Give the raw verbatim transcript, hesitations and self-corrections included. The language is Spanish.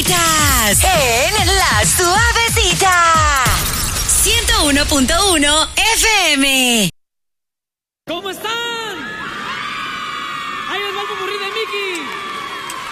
Suavecitas en La Suavecita. ciento uno punto uno F M. ¿Cómo están? Ahí les va el popurrí de Mickey.